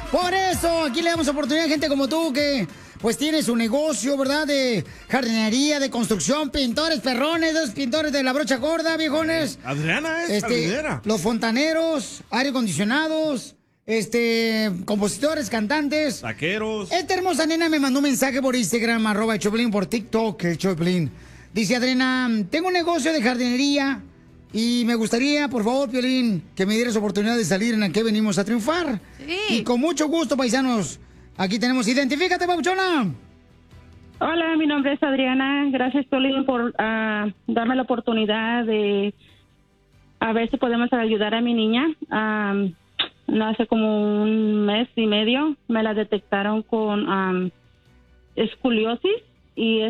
Por eso, aquí le damos oportunidad a gente como tú que pues tiene su negocio, ¿verdad? De jardinería, de construcción, pintores perrones, esos pintores de la brocha gorda, viejones. Adriana es jardinera. Los fontaneros, aire acondicionados, compositores, cantantes. Taqueros. Esta hermosa nena me mandó un mensaje por Instagram, @Choplin, por TikTok, el Choplin. Dice, Adriana, tengo un negocio de jardinería y me gustaría, por favor, Piolín, que me dieras oportunidad de salir en la que venimos a triunfar. Sí. Y con mucho gusto, paisanos. Aquí tenemos, identifícate, papuchona. Hola, mi nombre es Adriana. Gracias, Piolín, por darme la oportunidad de a ver si podemos ayudar a mi niña. No hace como un mes y medio me la detectaron con escoliosis y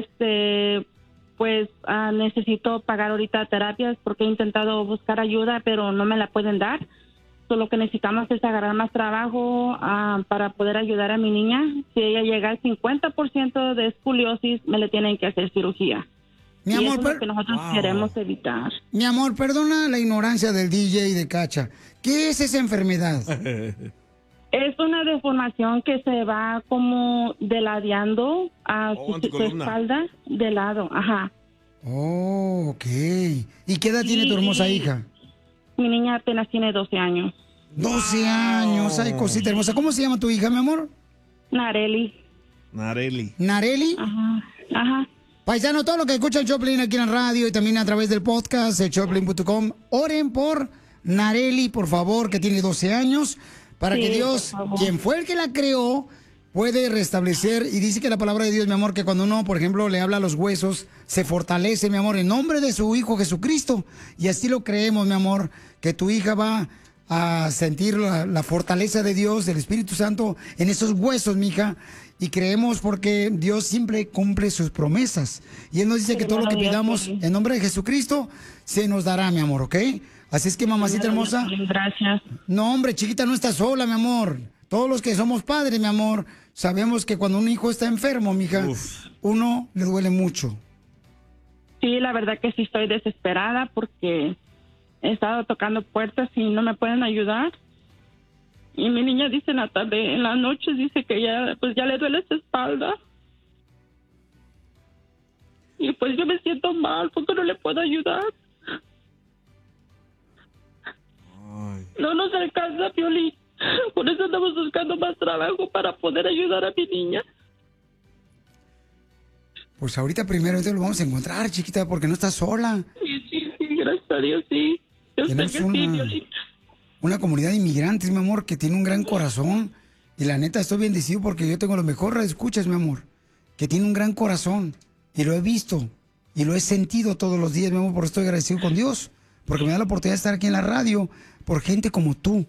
pues necesito pagar ahorita terapias porque he intentado buscar ayuda, pero no me la pueden dar. Lo que necesitamos es agarrar más trabajo para poder ayudar a mi niña. Si ella llega al 50% de escoliosis, me le tienen que hacer cirugía. Mi y amor, eso es lo que nosotros queremos evitar. Mi amor, perdona la ignorancia del DJ y de Cacha. ¿Qué es esa enfermedad? Es una deformación que se va como deladeando a su espalda de lado. Ajá. Oh, ok. ¿Y qué edad tiene tu hermosa hija? Mi niña apenas tiene 12 años. 12 años, ay, cosita hermosa. ¿Cómo se llama tu hija, mi amor? Nareli. ¿Nareli? Ajá. Paisano, todo lo que escucha el Choplin aquí en la radio y también a través del podcast, el choplin.com, oren por Nareli, por favor, que tiene 12 años, para que Dios, quien fue el que la creó, puede restablecer. Y dice que la palabra de Dios, mi amor, que cuando uno, por ejemplo, le habla a los huesos, se fortalece, mi amor, en nombre de su Hijo Jesucristo. Y así lo creemos, mi amor, que tu hija va a sentir la fortaleza de Dios, del Espíritu Santo, en esos huesos, mija. Y creemos porque Dios siempre cumple sus promesas. Y Él nos dice que todo lo que pidamos en nombre de Jesucristo se nos dará, mi amor, ¿ok? Así es que, mamacita hermosa. Gracias. No, hombre, chiquita, no estás sola, mi amor. Todos los que somos padres, mi amor, sabemos que cuando un hijo está enfermo, mija, uno le duele mucho. Sí, la verdad que sí estoy desesperada porque he estado tocando puertas y no me pueden ayudar. Y mi niña dice en las noches dice que ya le duele su espalda. Y pues yo me siento mal porque no le puedo ayudar. No nos alcanza, Piolín. Por eso estamos buscando más trabajo para poder ayudar a mi niña. Pues ahorita primero entonces lo vamos a encontrar, chiquita, porque no estás sola. Sí, gracias a Dios, sí. Yo sé que Tenemos sí, Piolín. una comunidad de inmigrantes, mi amor, que tiene un gran corazón. Y la neta, estoy bendecido porque yo tengo lo mejor escuchas, mi amor, que tiene un gran corazón. Y lo he visto y lo he sentido todos los días, mi amor, por eso estoy agradecido con Dios. Porque me da la oportunidad de estar aquí en la radio por gente como tú.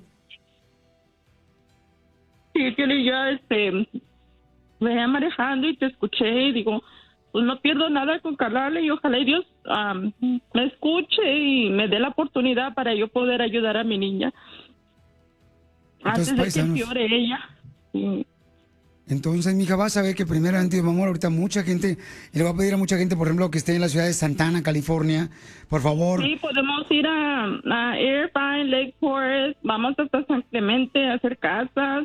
Sí, Piolín, yo venía manejando y te escuché y digo, pues no pierdo nada con calarle y ojalá y Dios me escuche y me dé la oportunidad para yo poder ayudar a mi niña. Entonces, antes de paisanos, que empeore ella. Sí. Entonces, mija, vas a ver que primeramente, mi amor, ahorita mucha gente, y le voy a pedir a mucha gente, por ejemplo, que esté en la ciudad de Santana, California, por favor. Sí, podemos ir a Irvine, Lake Forest, vamos hasta San Clemente a hacer casas,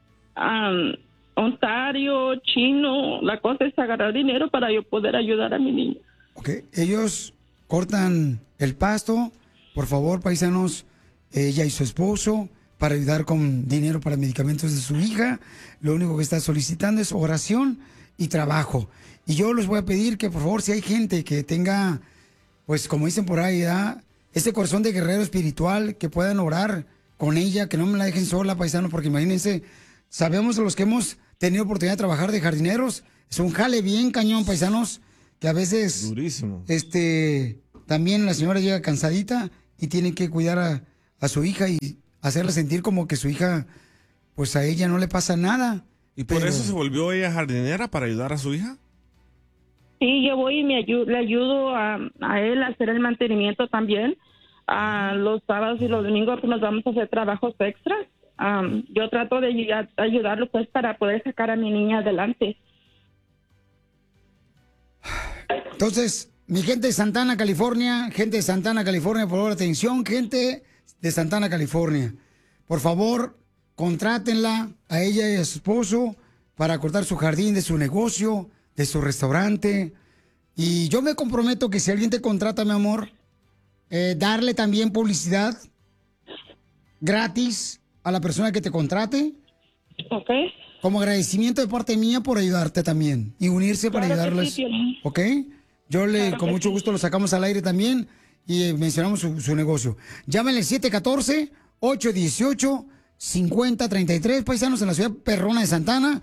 Ontario, Chino. La cosa es agarrar dinero para yo poder ayudar a mi niña. Ok, ellos cortan el pasto, por favor, paisanos, ella y su esposo, para ayudar con dinero para medicamentos de su hija. Lo único que está solicitando es oración y trabajo. Y yo les voy a pedir que, por favor, si hay gente que tenga, pues como dicen por ahí, ese corazón de guerrero espiritual, que puedan orar con ella, que no me la dejen sola, paisanos, porque imagínense, sabemos los que hemos tenido oportunidad de trabajar de jardineros, es un jale bien cañón, paisanos, que a veces durísimo. También la señora llega cansadita y tiene que cuidar a su hija y hacerla sentir como que su hija, pues a ella no le pasa nada. ¿Y por eso se volvió ella jardinera, para ayudar a su hija? Sí, yo voy y le ayudo a él a hacer el mantenimiento también. Los sábados y los domingos pues, nos vamos a hacer trabajos extras. Yo trato de ayudarlo pues para poder sacar a mi niña adelante. Entonces, mi gente de Santana, California, por favor, atención, gente de Santana, California. Por favor, Contrátenla a ella y a su esposo para cortar su jardín de su negocio, de su restaurante. Y yo me comprometo que si alguien te contrata, mi amor, darle también publicidad gratis a la persona que te contrate. Ok. Como agradecimiento de parte mía por ayudarte también y unirse para ayudarles. Sí, ¿Ok? Yo con mucho gusto lo sacamos al aire también y mencionamos su negocio. Llámenle 714-818-5033, paisanos, en la ciudad perrona de Santana.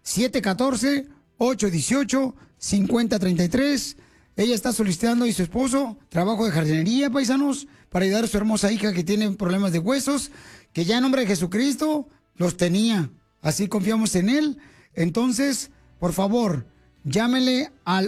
714-818-5033. Ella está solicitando y su esposo trabajo de jardinería, paisanos, para ayudar a su hermosa hija que tiene problemas de huesos, que ya en nombre de Jesucristo los tenía. Así confiamos en él. Entonces, por favor, llámenle al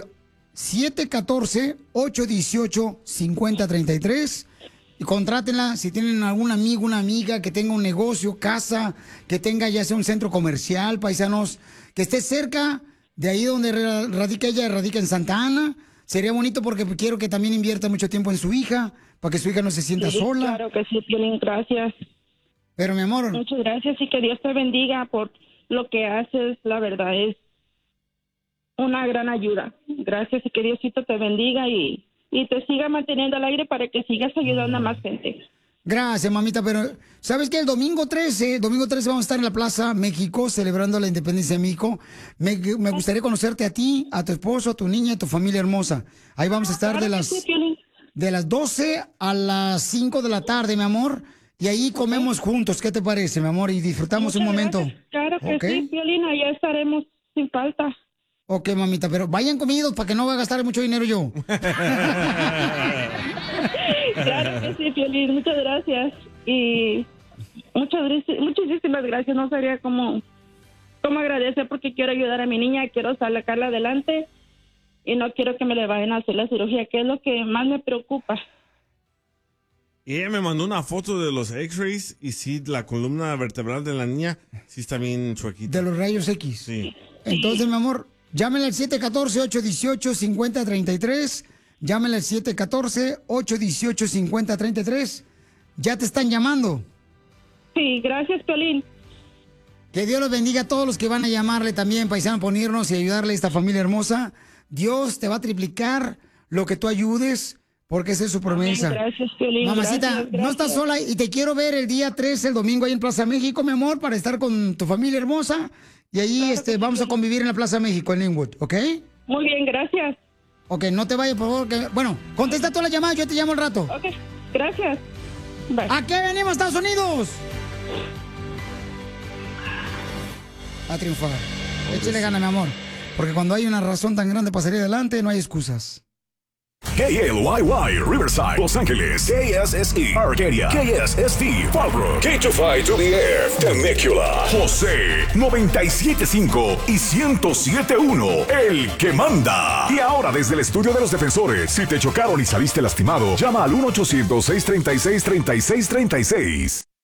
714-818-5033 y contrátenla si tienen algún amigo, una amiga que tenga un negocio, casa, que tenga ya sea un centro comercial, paisanos, que esté cerca de ahí donde radica ella, radica en Santa Ana. Sería bonito porque quiero que también invierta mucho tiempo en su hija, para que su hija no se sienta sola. Claro que sí, Piolín, gracias. Pero, mi amor... Muchas gracias y que Dios te bendiga por lo que haces. La verdad es una gran ayuda. Gracias y que Diosito te bendiga y te siga manteniendo al aire para que sigas ayudando a más gente. Gracias, mamita, pero ¿sabes qué? El domingo 13 vamos a estar en la Plaza México celebrando la independencia de México. Me gustaría conocerte a ti, a tu esposo, a tu niña, a tu familia hermosa. Ahí vamos a estar de las 12 a las 5 de la tarde, mi amor. Y ahí comemos juntos, ¿qué te parece, mi amor? Y disfrutamos un momento. Gracias. Claro que sí, Piolín, allá estaremos sin falta. Ok, mamita, pero vayan comidos para que no vaya a gastar mucho dinero yo. Claro que sí, Piolín, muchas gracias. Y muchísimas gracias. No sabría cómo agradecer porque quiero ayudar a mi niña, quiero sacarla adelante y no quiero que me le vayan a hacer la cirugía, que es lo que más me preocupa. Y ella me mandó una foto de los X-rays y sí, la columna vertebral de la niña sí está bien chuequita. De los rayos X. Sí. Entonces, mi amor, llámenle al 714-818-5033. Llámenle al 714-818-5033. Ya te están llamando. Sí, gracias, Piolín. Que Dios los bendiga a todos los que van a llamarle también, paisano, ponernos y ayudarle a esta familia hermosa. Dios te va a triplicar lo que tú ayudes, porque esa es su promesa. Gracias, Piolín. Mamacita, gracias. no estás sola y te quiero ver el día 3, el domingo, ahí en Plaza México, mi amor, para estar con tu familia hermosa. Y ahí vamos a convivir en la Plaza México, en Linwood, ¿ok? Muy bien, gracias. Ok, no te vayas, por favor. Bueno, contesta todas las llamadas, yo te llamo al rato. Ok, gracias. Bye. ¿A qué venimos, Estados Unidos? A triunfar. Échale gana, mi amor. Porque cuando hay una razón tan grande para salir adelante, no hay excusas. KLYY, Riverside, Los Ángeles, KSSE, Arcadia, KSST, Fallbrook, K25 to the Air, Temecula, José, 97.5 y 107.1, el que manda. Y ahora desde el estudio de los defensores, si te chocaron y saliste lastimado, llama al 1-800-636-3636.